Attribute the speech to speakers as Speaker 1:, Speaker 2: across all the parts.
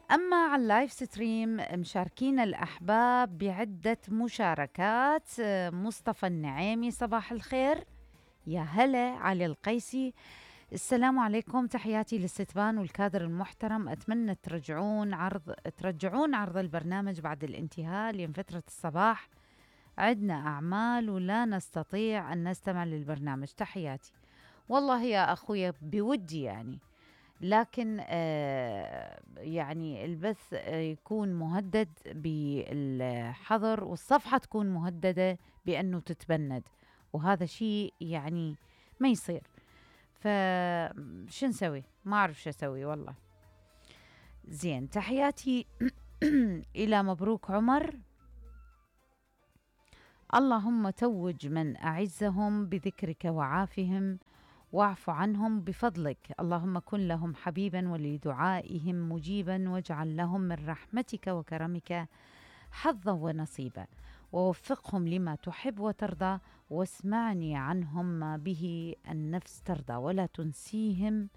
Speaker 1: أما على اللايف ستريم مشاركين الأحباب بعدة مشاركات. مصطفى النعيمي صباح الخير، يا هلا. علي القيسي السلام عليكم، تحياتي للستبان والكادر المحترم، أتمنى ترجعون عرض البرنامج بعد الانتهاء، لأن فترة الصباح عندنا أعمال ولا نستطيع أن نستمع للبرنامج. تحياتي. والله يا أخوي بودي يعني، لكن يعني البث يكون مهدد بالحظر، والصفحة تكون مهددة بأنه تتبند، وهذا شيء يعني ما يصير. فشو نسوي؟ ما أعرف شو أسوي والله. زين، تحياتي إلى مبروك عمر. اللهم توج من أعزهم بذكرك وعافهم واعف عنهم بفضلك، اللهم كن لهم حبيبا ولدعائهم مجيبا، واجعل لهم من رحمتك وكرمك حظا ونصيبا، ووفقهم لما تحب وترضى، واسمعني عنهم ما به النفس ترضى، ولا تنسيهم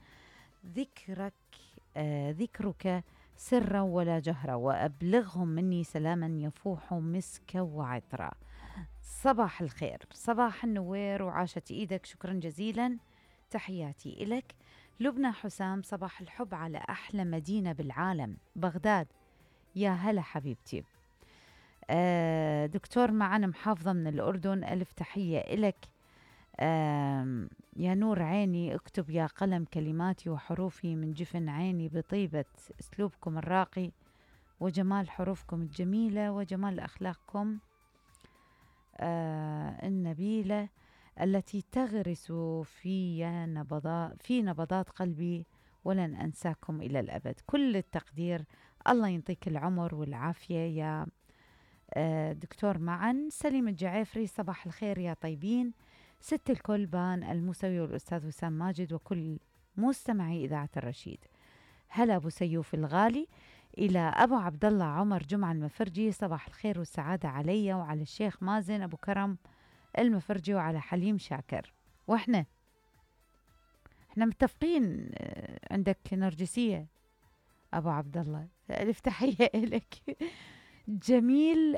Speaker 1: ذكرك سرا ولا جهرا، وأبلغهم مني سلاما يفوح مسك وعطرا. صباح الخير، صباح النوير، وعاشت إيدك، شكرا جزيلا. تحياتي إلك. لبنى حسام صباح الحب على أحلى مدينة بالعالم، بغداد، يا هلا حبيبتي. دكتور معنا محافظة من الأردن، ألف تحية إلك. يا نور عيني، اكتب يا قلم كلماتي وحروفي من جفن عيني، بطيبة أسلوبكم الراقي وجمال حروفكم الجميلة وجمال أخلاقكم النبيلة التي تغرس في نبضات قلبي، ولن أنساكم إلى الأبد. كل التقدير، الله ينطيك العمر والعافية يا دكتور معا. سليم الجعيفري صباح الخير يا طيبين، ست الكل بان الموسوي والأستاذ وسام ماجد وكل مستمعي إذاعة الرشيد. هلا أبو سيوف الغالي. إلى أبو عبد الله عمر جمعة المفرجي صباح الخير والسعادة علي وعلى الشيخ مازن أبو كرم المفرجي وعلى حليم شاكر. وإحنا متفقين. عندك نرجسية أبو عبد الله، ألف تحية إلك. جميل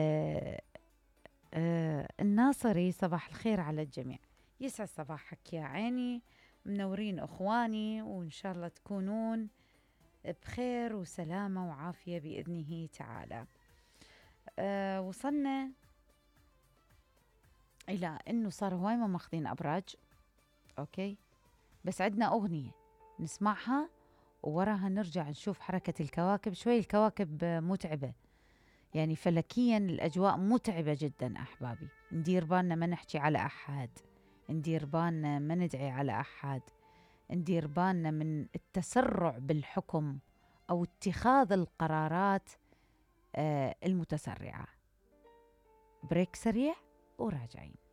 Speaker 1: الناصري صباح الخير على الجميع، يسعد صباحك يا عيني، منورين أخواني، وإن شاء الله تكونون بخير وسلامة وعافية بإذنه تعالى. وصلنا إلى أنه صار هواي ما ماخذين أبراج، أوكي، بس عندنا أغنية نسمعها ووراها نرجع نشوف حركة الكواكب. شوي الكواكب متعبة، يعني فلكيا الأجواء متعبة جدا أحبابي. ندير بالنا ما نحكي على أحد، ندير بالنا ما ندعي على أحد، ندير بالنا من التسرع بالحكم أو اتخاذ القرارات المتسرعة. بريك سريع وراجعين.